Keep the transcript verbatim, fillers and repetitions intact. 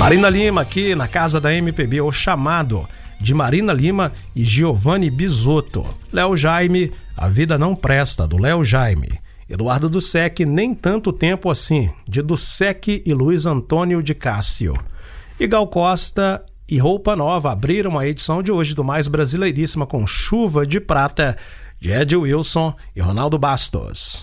Marina Lima aqui na Casa da M P B, O Chamado, de Marina Lima e Giovanni Bisotto. Léo Jaime, A Vida Não Presta, do Léo Jaime. Eduardo Dussek, Nem Tanto Tempo Assim, de Dussek e Luiz Antônio de Cássio. E Gal Costa e Roupa Nova abriram a edição de hoje do Mais Brasileiríssima com Chuva de Prata, de Ed Wilson e Ronaldo Bastos.